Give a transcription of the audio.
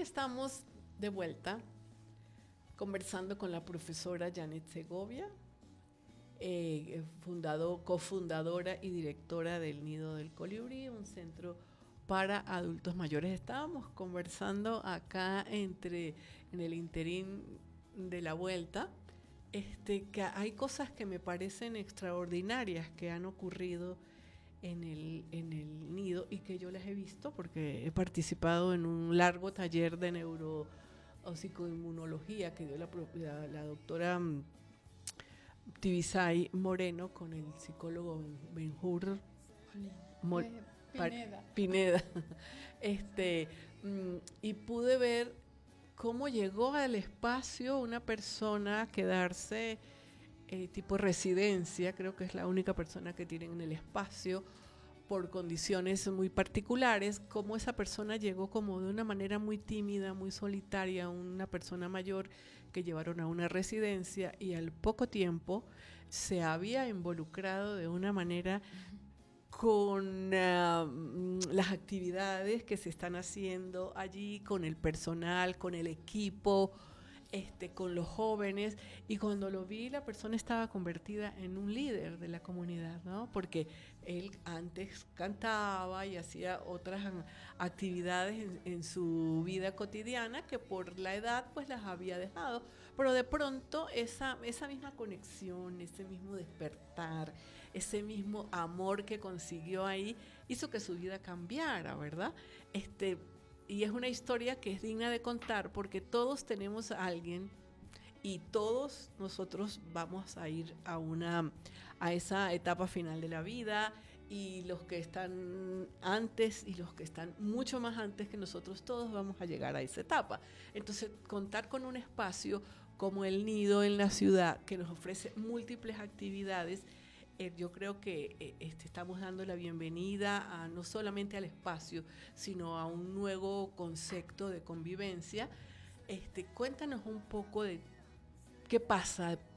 que estamos de vuelta conversando con la profesora Janet Segovia, cofundadora y directora del Nido del Colibrí, un centro para adultos mayores. Estábamos conversando acá en el interín de la vuelta, que hay cosas que me parecen extraordinarias que han ocurrido en el nido y que yo las he visto porque he participado en un largo taller de neuro o psicoinmunología que dio la doctora Tibisay Moreno con el psicólogo Benhur Pineda. Y pude ver cómo llegó al espacio una persona a quedarse tipo residencia, creo que es la única persona que tienen en el espacio por condiciones muy particulares, cómo esa persona llegó como de una manera muy tímida, muy solitaria, una persona mayor que llevaron a una residencia y al poco tiempo se había involucrado de una manera con las actividades que se están haciendo allí, con el personal, con el equipo, con los jóvenes, y cuando lo vi la persona estaba convertida en un líder de la comunidad, ¿no? Porque él antes cantaba y hacía otras actividades en su vida cotidiana que por la edad pues las había dejado, pero de pronto esa misma conexión, ese mismo despertar, ese mismo amor que consiguió ahí hizo que su vida cambiara, ¿verdad? Y es una historia que es digna de contar porque todos tenemos a alguien y todos nosotros vamos a ir a esa etapa final de la vida, y los que están antes y los que están mucho más antes que nosotros, todos vamos a llegar a esa etapa. Entonces, contar con un espacio como el Nido en la ciudad que nos ofrece múltiples actividades, yo creo que estamos dando la bienvenida no solamente al espacio, sino a un nuevo concepto de convivencia. Cuéntanos un poco de qué pasa